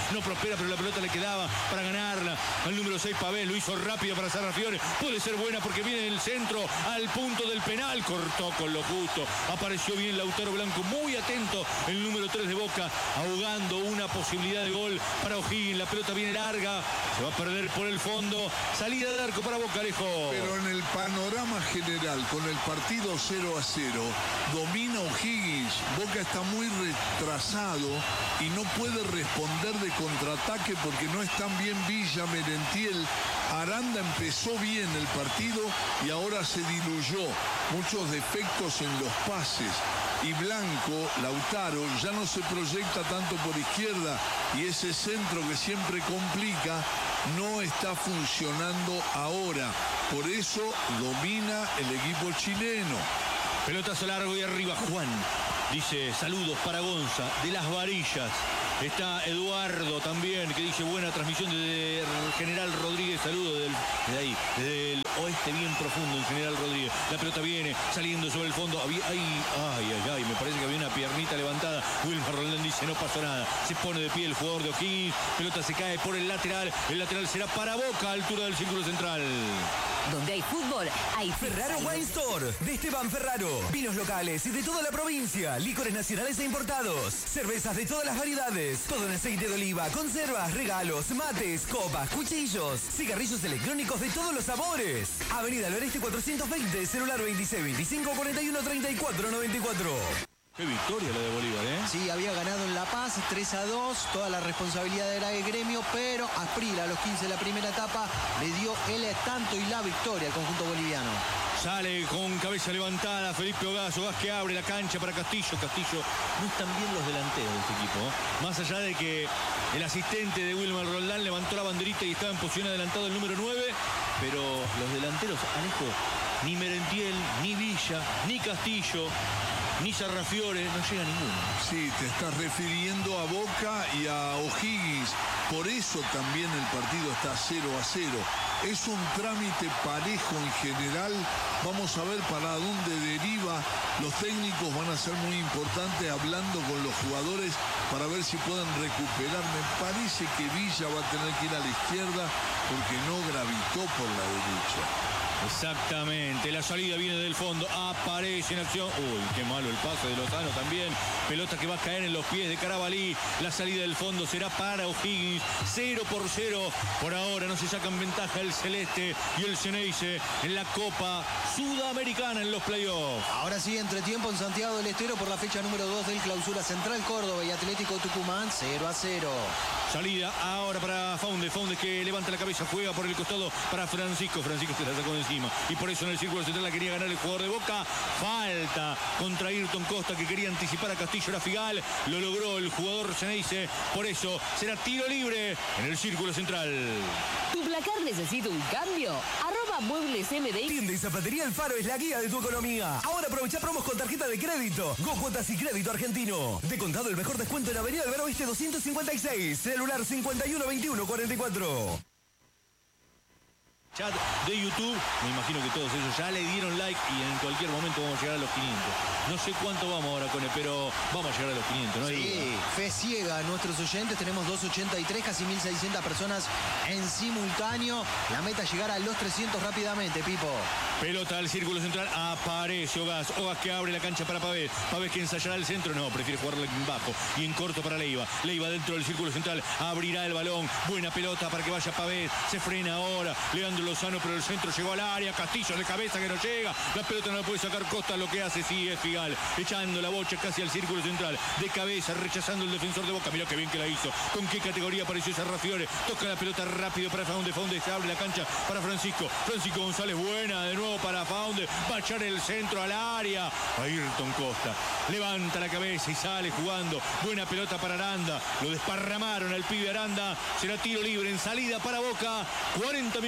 no prospera, pero la pelota le quedaba para ganarla al número seis Pavés, lo hizo rápido para Sarrafiore, puede ser buena porque viene en el centro al punto del penal, cortó con lo justo, apareció bien Lautaro Blanco, muy atento el número tres de Boca, ahogando una posibilidad de gol para O'Higgins, la pelota viene larga, se va a perder por el fondo, salida de arco para Boca, Alejo. Pero en el panorama general, con el partido cero a cero, domina O'Higgins, Boca está muy retrasado y no puede responder de contraataque porque no están bien Villa, Merentiel. Aranda empezó bien el partido y ahora se diluyó, muchos defectos en los pases. Y Blanco, Lautaro, ya no se proyecta tanto por izquierda y ese centro que siempre complica no está funcionando ahora. Por eso domina el equipo chileno. Pelotazo largo y arriba, Juan. Dice, saludos para Gonza, de Las Varillas. Está Eduardo también, que dice, buena transmisión de General Rodríguez. Saludos del, de ahí, desde el oeste bien profundo en General Rodríguez. La pelota viene saliendo sobre el fondo. Había, ay, ay, ay, ay, me parece que había una piernita levantada. Wilmar Roldán dice, no pasó nada. Se pone de pie el jugador de O'Higgins. Pelota se cae por el lateral. El lateral será para Boca, a altura del círculo central. Donde hay fútbol, hay Ferraro Wine Store, de Esteban Ferraro. Vinos locales y de toda la provincia. Licores nacionales e importados. Cervezas de todas las variedades. Todo en aceite de oliva, conservas, regalos, mates, copas, cuchillos. Cigarrillos electrónicos de todos los sabores. Avenida al Oeste cuatrocientos veinte, celular veintiséis veinticinco cuarenta y uno treinta y cuatro noventa y cuatro. Qué victoria la de Bolívar, ¿eh? Sí, había ganado en La Paz tres a dos, toda la responsabilidad era del gremio, pero Asprila a los quince de la primera etapa le dio el tanto y la victoria al conjunto boliviano. Sale con cabeza levantada Felipe Ogaz, Ogaz que abre la cancha para Castillo. Castillo, no están bien los delanteros de este equipo, ¿eh? Más allá de que el asistente de Wilmar Roldán levantó la banderita y estaba en posición adelantado el número nueve, pero los delanteros, Alejo, ni Merentiel, ni Villa, ni Castillo, ni Sarrafiore, no llega ninguno. Sí, te estás refiriendo a Boca y a O'Higgins. Por eso también el partido está cero a cero. Es un trámite parejo en general. Vamos a ver para dónde deriva. Los técnicos van a ser muy importantes hablando con los jugadores para ver si pueden recuperar. Me parece que Villa va a tener que ir a la izquierda porque no gravitó por la derecha. Exactamente, la salida viene del fondo, aparece en acción. Uy, qué malo el pase de Lozano también. Pelota que va a caer en los pies de Carabalí. La salida del fondo será para O'Higgins. cero por cero. Por ahora no se sacan ventaja el Celeste y el Ceneice en la Copa Sudamericana en los playoffs. Ahora sí, entretiempo en Santiago del Estero por la fecha número dos del Clausura Central Córdoba y Atlético Tucumán, cero a cero. Salida ahora para Faunde, Faunde que levanta la cabeza, juega por el costado para Francisco, Francisco se la sacó de encima y por eso en el círculo central la quería ganar el jugador de Boca. Falta contra Ayrton Costa que quería anticipar a Castillo la Figal, lo logró el jugador Ceneice, por eso será tiro libre en el círculo central. ¿Tu placar necesita un cambio? Arroba Muebles M D I. Tienda y Zapatería El Faro es la guía de tu economía. Ahora aprovecha promos con tarjeta de crédito. Go Cuotas y Crédito Argentino. De contado el mejor descuento en Avenida Alvaro Oeste doscientos cincuenta y seis. Celular cincuenta y uno veintiuno cuarenta y cuatro. Chat de YouTube, me imagino que todos ellos ya le dieron like y en cualquier momento vamos a llegar a los quinientos. No sé cuánto vamos ahora con él, pero vamos a llegar a los quinientos, ¿no? Sí, fe ciega a nuestros oyentes, tenemos doscientos ochenta y tres, casi mil seiscientas personas en simultáneo. La meta es llegar a los trescientos rápidamente, Pipo. Pelota al círculo central, aparece Ogaz, Ogaz que abre la cancha para Pavés, Pavés que ensayará el centro, no, prefiere jugarla en bajo y en corto para Leiva, Leiva dentro del círculo central, abrirá el balón, buena pelota para que vaya Pavés, se frena ahora, Leandro Lozano, pero el centro llegó al área, Castillo de cabeza que no llega, la pelota no la puede sacar Costa, lo que hace sí es Figal, echando la bocha casi al círculo central, de cabeza, rechazando el defensor de Boca, mirá qué bien que la hizo, con qué categoría apareció Sarrafiore, toca la pelota rápido para Faunde, Faunde se abre la cancha para Francisco, Francisco González, buena de nuevo para Faunde, va a echar el centro al área, Ayrton Costa, levanta la cabeza y sale jugando, buena pelota para Aranda, lo desparramaron al pibe Aranda, será tiro libre en salida para Boca, cuarenta minutos cero a cero.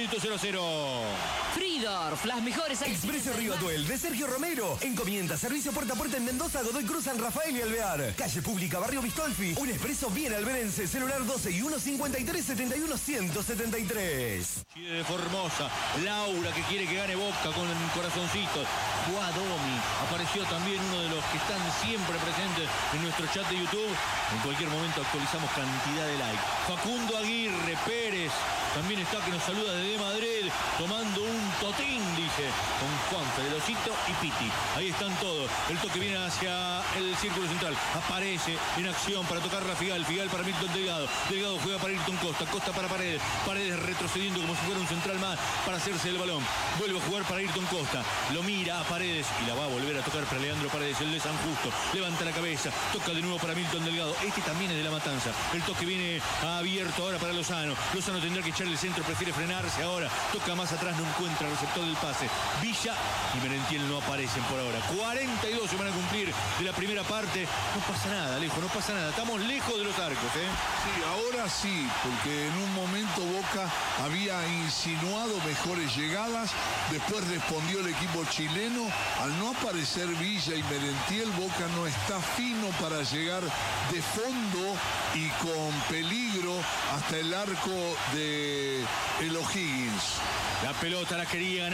cero. Fridorf, las mejores Expreso Río Atuel de Sergio Romero. Encomienda, servicio puerta a puerta en Mendoza, Godoy Cruz, San Rafael y Alvear. Calle Pública, Barrio Bistolfi. Un expreso bien alberense. Celular doce y uno cincuenta y tres setenta y uno ciento setenta y tres. Chile de Formosa. Laura que quiere que gane Boca con corazoncitos. Guadomi. Apareció también uno de los que están siempre presentes en nuestro chat de YouTube. En cualquier momento actualizamos cantidad de likes. Facundo Aguirre Pérez. También está que nos saluda desde Madrid, tomando un totín, dice, con Juanfe, Delosito y Piti. Ahí están todos. El toque viene hacia el círculo central. Aparece en acción para tocarla Figal. Figal para Milton Delgado. Delgado juega para Ayrton Costa. Costa para Paredes. Paredes retrocediendo como si fuera un central más para hacerse el balón. Vuelve a jugar para Ayrton Costa. Lo mira a Paredes y la va a volver a tocar para Leandro Paredes, el de San Justo. Levanta la cabeza. Toca de nuevo para Milton Delgado. Este también es de La Matanza. El toque viene abierto ahora para Lozano. Lozano tendrá que echar el centro, prefiere frenarse ahora. Toca más atrás, no encuentra el receptor del pase. Villa y Merentiel no aparecen por ahora. cuarenta y dos se van a cumplir de la primera parte. No pasa nada, lejos, no pasa nada. Estamos lejos de los arcos, ¿eh? Sí, ahora sí, porque en un momento Boca había insinuado mejores llegadas. Después respondió el equipo chileno. Al no aparecer Villa y Merentiel, Boca no está fino para llegar de fondo y con peligro hasta el arco de el O'Higgins. La pelota la querían